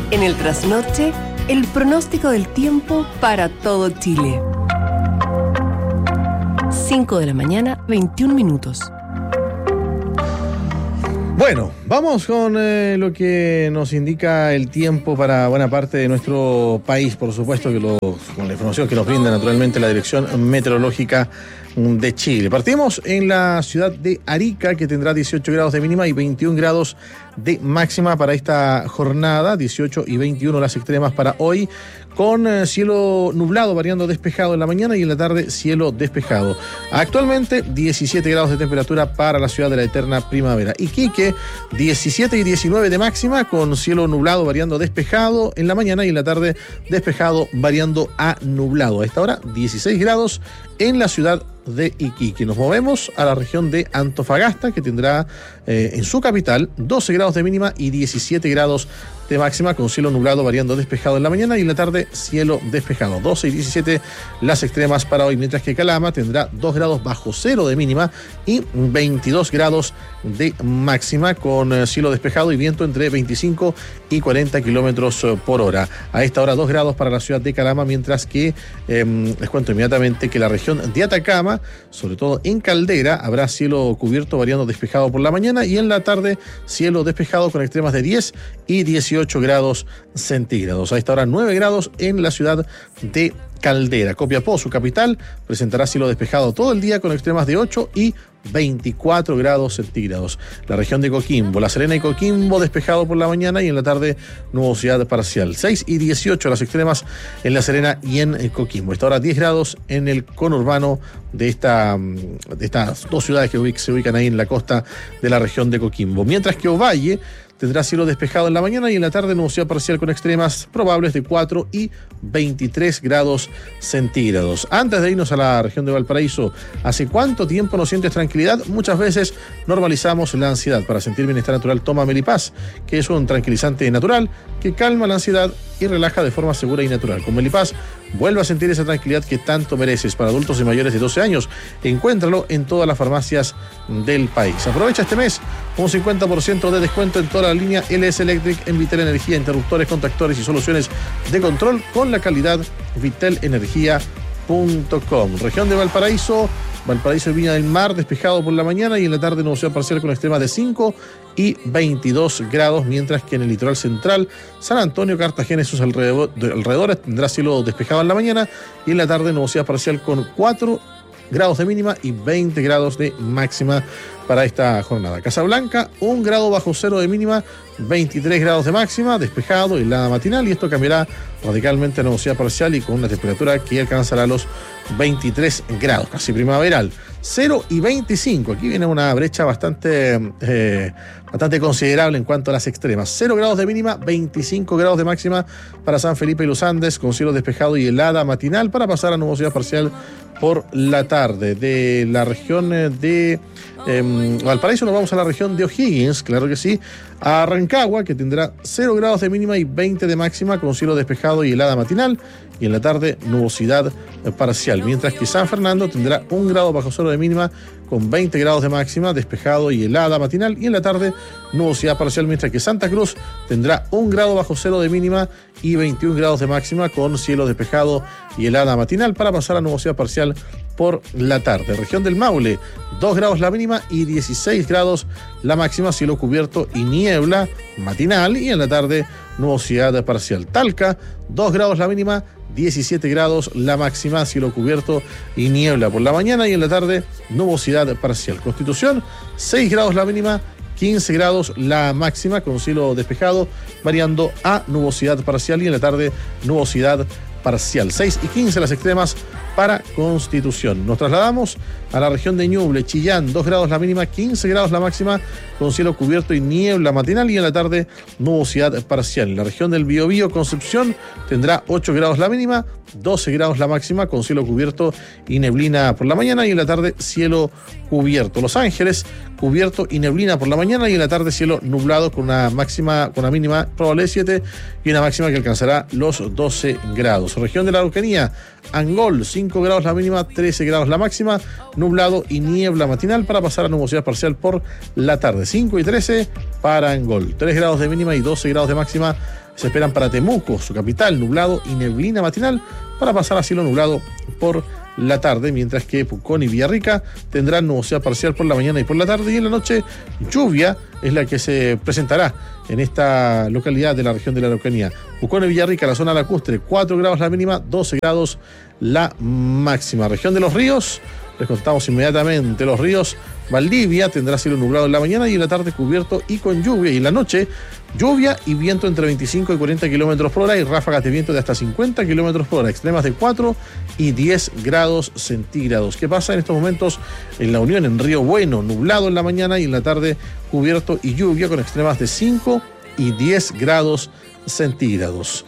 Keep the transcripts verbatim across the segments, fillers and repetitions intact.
En el trasnoche, el pronóstico del tiempo para todo Chile. cinco de la mañana, veintiún minutos. Bueno, vamos con eh, lo que nos indica el tiempo para buena parte de nuestro país, por supuesto, que lo, con la información que nos brinda naturalmente la Dirección Meteorológica de Chile. Partimos en la ciudad de Arica, que tendrá dieciocho grados de mínima y veintiún grados de máxima para esta jornada, dieciocho y veintiuno las extremas para hoy, con eh, cielo nublado variando despejado en la mañana y en la tarde cielo despejado. Actualmente diecisiete grados de temperatura para la ciudad de la eterna primavera. Iquique, diecisiete y diecinueve de máxima, con cielo nublado variando despejado en la mañana y en la tarde despejado variando a nublado. A esta hora dieciséis grados en la ciudad de Iquique. Nos movemos a la región de Antofagasta, que tendrá eh, en su capital doce grados de mínima y diecisiete grados de máxima, con cielo nublado variando despejado en la mañana y en la tarde cielo despejado. doce y diecisiete las extremas para hoy, mientras que Calama tendrá dos grados bajo cero de mínima y veintidós grados de máxima, con eh, cielo despejado y viento entre veinticinco y cuarenta kilómetros por hora. A esta hora dos grados para la ciudad de Calama, mientras que eh, les cuento inmediatamente que la región de Atacama, sobre todo en Caldera, habrá cielo cubierto variando despejado por la mañana y en la tarde cielo despejado con extremas de diez y dieciocho grados centígrados. A esta hora nueve grados en la ciudad de Caldera. Copiapó, su capital, presentará cielo despejado todo el día con extremas de ocho y veinticuatro grados centígrados. La región de Coquimbo, La Serena y Coquimbo, despejado por la mañana y en la tarde nubosidad parcial. seis y dieciocho las extremas en La Serena y en Coquimbo. Esta hora diez grados en el conurbano de, esta, de estas dos ciudades que se ubican ahí en la costa de la región de Coquimbo. Mientras que Ovalle tendrá cielo despejado en la mañana y en la tarde nubosidad parcial con extremas probables de cuatro y veintitrés grados centígrados. Antes de irnos a la región de Valparaíso, ¿hace cuánto tiempo no sientes tranquilidad? Muchas veces normalizamos la ansiedad. Para sentir bienestar natural, toma Melipaz, que es un tranquilizante natural que calma la ansiedad y relaja de forma segura y natural. Con Melipaz, vuelve a sentir esa tranquilidad que tanto mereces. Para adultos y mayores de doce años, encuéntralo en todas las farmacias del país. Aprovecha este mes un cincuenta por ciento de descuento en toda la línea L S Electric en Vitel Energía, interruptores, contactores y soluciones de control con la calidad vitel energía punto com. Región de Valparaíso, Valparaíso y Viña del Mar, despejado por la mañana y en la tarde nubosidad parcial con extremas de cinco y veintidós grados, mientras que en el litoral central, San Antonio, Cartagena y sus alrededor, alrededores tendrá cielo despejado en la mañana y en la tarde nubosidad parcial con cuatro grados de mínima y veinte grados de máxima para esta jornada. Casablanca, un grado bajo cero de mínima, veintitrés grados de máxima, despejado y helada matinal, y esto cambiará radicalmente a nubosidad parcial y con una temperatura que alcanzará los veintitrés grados, casi primaveral. cero y veinticinco, aquí viene una brecha bastante, eh, bastante considerable en cuanto a las extremas. cero grados de mínima, veinticinco grados de máxima para San Felipe y Los Andes, con cielo despejado y helada matinal, para pasar a nubosidad parcial por la tarde. De la región de eh, Valparaíso nos vamos a la región de O'Higgins, claro que sí, a Rancagua, que tendrá cero grados de mínima y veinte de máxima, con cielo despejado y helada matinal, y en la tarde nubosidad parcial, mientras que San Fernando tendrá un grado bajo cero de mínima con veinte grados de máxima, despejado y helada matinal, y en la tarde nubosidad parcial, mientras que Santa Cruz tendrá un grado bajo cero de mínima y veintiún grados de máxima, con cielo despejado y helada matinal, para pasar a nubosidad parcial por la tarde. Región del Maule, dos grados la mínima y dieciséis grados la máxima, cielo cubierto y niebla matinal, y en la tarde nubosidad parcial. Talca, dos grados la mínima, diecisiete grados la máxima, cielo cubierto y niebla por la mañana, y en la tarde nubosidad parcial. Constitución, seis grados la mínima, quince grados la máxima, con cielo despejado variando a nubosidad parcial, y en la tarde nubosidad parcial. seis y quince las extremas para Constitución. Nos trasladamos a la región de Ñuble, Chillán, dos grados la mínima, quince grados la máxima, con cielo cubierto y niebla matinal, y en la tarde nubosidad parcial. En la región del Biobío, Concepción, tendrá ocho grados la mínima, doce grados la máxima, con cielo cubierto y neblina por la mañana, y en la tarde cielo cubierto. Los Ángeles, cubierto y neblina por la mañana, y en la tarde cielo nublado con una máxima, con una mínima probable de siete y una máxima que alcanzará los doce grados. Región de la Araucanía, Angol, cinco cinco grados la mínima, trece grados la máxima, nublado y niebla matinal para pasar a nubosidad parcial por la tarde. cinco y trece para Angol, tres grados de mínima y doce grados de máxima se esperan para Temuco, su capital, nublado y neblina matinal para pasar a cielo nublado por la tarde, mientras que Pucón y Villarrica tendrán nubosidad parcial por la mañana y por la tarde, y en la noche lluvia es la que se presentará en esta localidad de la región de la Araucanía. Pucón y Villarrica, la zona lacustre, cuatro grados la mínima, doce grados la máxima. Región de los ríos, les contamos inmediatamente, los ríos, Valdivia tendrá cielo nublado en la mañana y en la tarde cubierto y con lluvia, y en la noche lluvia y viento entre veinticinco y cuarenta kilómetros por hora y ráfagas de viento de hasta cincuenta kilómetros por hora, extremas de cuatro y diez grados centígrados. ¿Qué pasa en estos momentos en La Unión, en Río Bueno? Nublado en la mañana y en la tarde cubierto y lluvia con extremas de cinco y diez grados centígrados.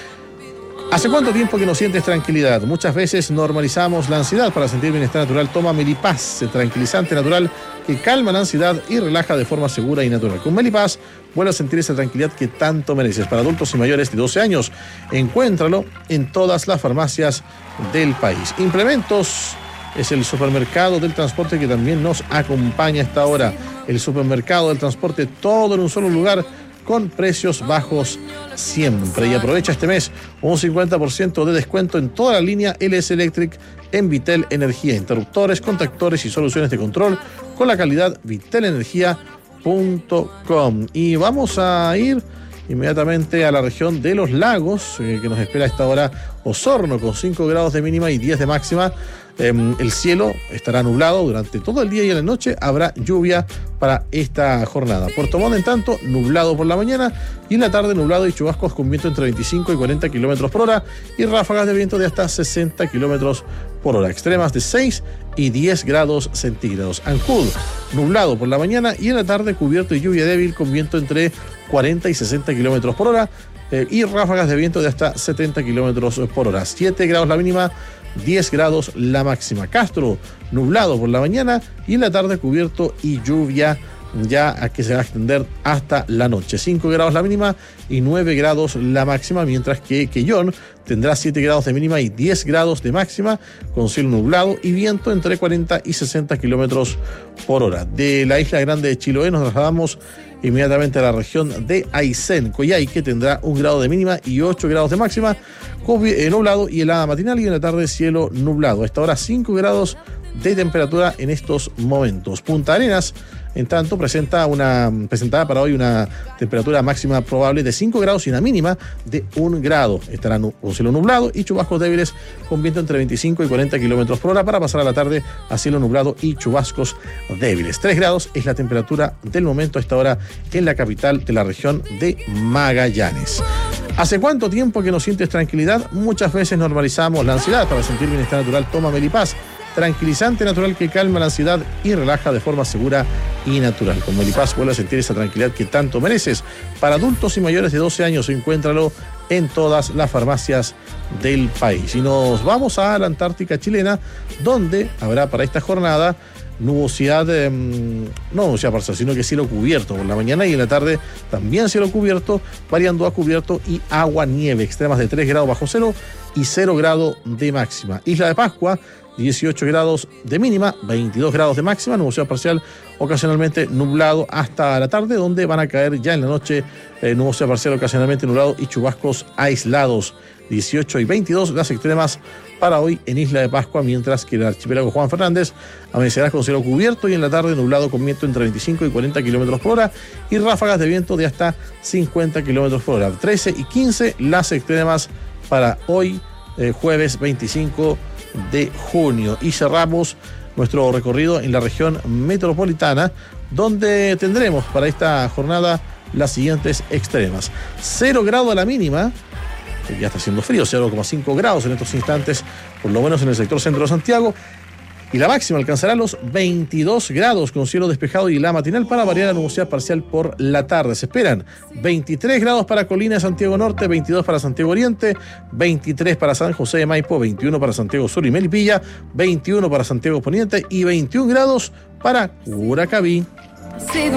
¿Hace cuánto tiempo que no sientes tranquilidad? Muchas veces normalizamos la ansiedad. Para sentir bienestar natural, toma Melipaz, el tranquilizante natural que calma la ansiedad y relaja de forma segura y natural. Con Melipaz vuelve a sentir esa tranquilidad que tanto mereces. Para adultos y mayores de doce años, encuéntralo en todas las farmacias del país. Implementos es el supermercado del transporte que también nos acompaña a esta hora. El supermercado del transporte, todo en un solo lugar, con precios bajos siempre. Y aprovecha este mes un cincuenta por ciento de descuento en toda la línea L S Electric en Vitel Energía, interruptores, contactores y soluciones de control con la calidad vitel energía punto com. Y vamos a ir inmediatamente a la región de los lagos, eh, que nos espera a esta hora Osorno, con cinco grados de mínima y diez de máxima. Eh, el cielo estará nublado durante todo el día y en la noche habrá lluvia para esta jornada. Puerto Montt, en tanto, nublado por la mañana y en la tarde nublado y chubascos con viento entre veinticinco y cuarenta kilómetros por hora y ráfagas de viento de hasta sesenta kilómetros por hora, extremas de seis y diez grados centígrados. Ancud, nublado por la mañana y en la tarde cubierto y lluvia débil con viento entre cuarenta y sesenta kilómetros por hora eh, y ráfagas de viento de hasta setenta kilómetros por hora. siete grados la mínima, diez grados la máxima. Castro, nublado por la mañana y en la tarde cubierto y lluvia ya a que se va a extender hasta la noche. cinco grados la mínima y nueve grados la máxima, mientras que Quellón tendrá siete grados de mínima y diez grados de máxima, con cielo nublado y viento entre cuarenta y sesenta kilómetros por hora. De la isla grande de Chiloé nos trasladamos inmediatamente a la región de Aysén, Coyhaique tendrá un grado de mínima y ocho grados de máxima, nublado y helada matinal, y en la tarde cielo nublado. A esta hora cinco grados de temperatura en estos momentos. Punta Arenas, en tanto, presenta una presentada para hoy una temperatura máxima probable de cinco grados y una mínima de un grado. Estará con cielo nublado y chubascos débiles con viento entre veinticinco y cuarenta kilómetros por hora para pasar a la tarde a cielo nublado y chubascos débiles. tres grados es la temperatura del momento a esta hora en la capital de la región de Magallanes. ¿Hace cuánto tiempo que no sientes tranquilidad? Muchas veces normalizamos la ansiedad. Para sentir bienestar natural, toma Melipaz, tranquilizante natural que calma la ansiedad y relaja de forma segura y natural. Con Melipaz vuelve a sentir esa tranquilidad que tanto mereces. Para adultos y mayores de doce años, encuéntralo en todas las farmacias del país. Y nos vamos a la Antártica chilena, donde habrá para esta jornada nubosidad, eh, no nubosidad parcial, sino que cielo cubierto por la mañana y en la tarde también cielo cubierto, variando a cubierto y agua nieve, extremas de tres grados bajo cero y cero grado de máxima. Isla de Pascua, dieciocho grados de mínima, veintidós grados de máxima, nubosidad parcial, ocasionalmente nublado hasta la tarde, donde van a caer ya en la noche eh, nubosidad parcial, ocasionalmente nublado y chubascos aislados. dieciocho y veintidós las extremas para hoy en Isla de Pascua, mientras que el archipiélago Juan Fernández amanecerá con cielo cubierto y en la tarde nublado con viento entre veinticinco y cuarenta kilómetros por hora y ráfagas de viento de hasta cincuenta kilómetros por hora. trece y quince las extremas para hoy, eh, jueves veinticinco de junio. Y cerramos nuestro recorrido en la región metropolitana, donde tendremos para esta jornada las siguientes extremas. cero grado a la mínima, ya está haciendo frío, cero coma cinco grados en estos instantes, por lo menos en el sector centro de Santiago, y la máxima alcanzará los veintidós grados con cielo despejado y la matinal para variar la nubosidad parcial por la tarde. Se esperan veintitrés grados para Colina de Santiago Norte, veintidós para Santiago Oriente, veintitrés para San José de Maipo, veintiuno para Santiago Sur y Melipilla, veintiuno para Santiago Poniente y veintiún grados para Curacaví.